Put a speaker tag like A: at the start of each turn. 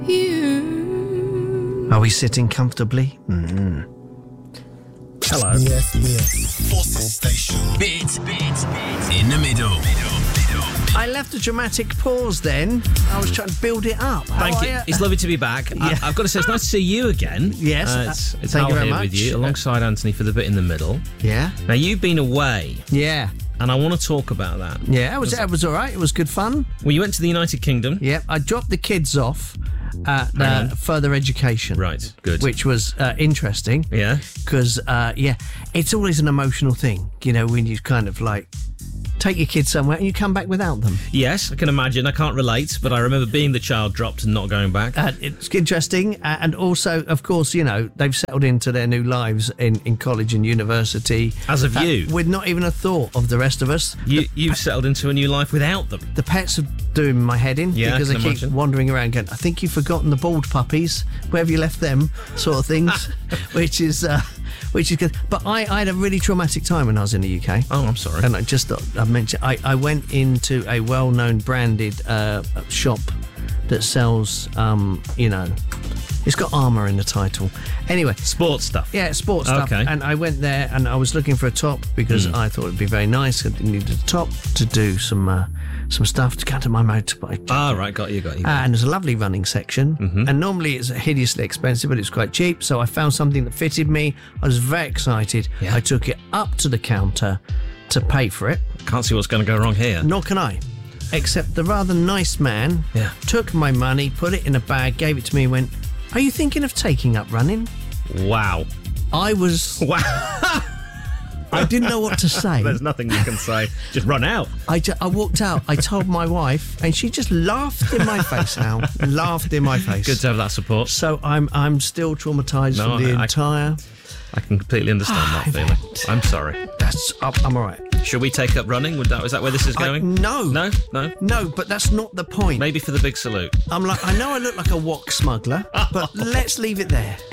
A: Are we sitting comfortably?
B: Hello.
C: Yes. Forces Station.
D: Bit in the middle.
A: I left a dramatic pause then. I was trying to build it up.
B: Thank you. It's lovely to be back.
A: Yeah.
B: I've got to say, it's nice to see you again.
A: Yes.
B: It's
A: Thank
B: Hal
A: you very
B: here
A: much.
B: with you, alongside Anthony for the bit in the middle.
A: Yeah.
B: Now, you've been away,
A: Yeah.
B: and I want to talk about that.
A: Yeah, it was all right. It was good fun.
B: Well, you went to the United Kingdom.
A: Yeah, I dropped the kids off at further education.
B: Right, good.
A: Which was interesting.
B: Yeah.
A: Because, it's always an emotional thing, you know, when you kind of like take your kids somewhere and you come back without them.
B: Yes, I can imagine. I can't relate, but I remember being the child dropped and not going back.
A: It's interesting. And also, of course, you know, they've settled into their new lives in college and university.
B: As of you.
A: With not even a thought of the rest of us.
B: You've settled into a new life without them.
A: The pets are doing my head in because
B: I
A: they
B: can
A: keep
B: imagine.
A: wandering around going, I think you've forgotten the bald puppies. Where have you left them? Sort of things, which is good. But I had a really traumatic time when I was in the UK.
B: Oh, I'm sorry.
A: And I mentioned, I went into a well-known branded shop that sells, it's got armour in the title. Anyway.
B: Sports stuff.
A: Yeah, sports stuff.
B: Okay.
A: And I went there and I was looking for a top because I thought it'd be very nice. I needed a top to do some stuff to go to my motorbike.
B: Ah, right, got you.
A: And there's a lovely running section. And normally it's hideously expensive, but it's quite cheap. So I found something that fitted me. I was very excited.
B: Yeah.
A: I took it up to the counter to pay for it.
B: Can't see what's going to go wrong here.
A: Nor can I. Except the rather nice man took my money, put it in a bag, gave it to me and went, are you thinking of taking up running?
B: Wow.
A: I was...
B: Wow.
A: I didn't know what to say.
B: There's nothing you can say. Just run out.
A: I walked out. I told my wife, and she just laughed in my face now. Laughed in my face.
B: Good to have that support.
A: So I'm still traumatised from the entire...
B: I can completely understand that feeling. I'm sorry.
A: I'm all right.
B: Should we take up running? Is that where this is going?
A: No.
B: No,
A: but that's not the point.
B: Maybe for the big salute.
A: I know I look like a wok smuggler, but let's leave it there.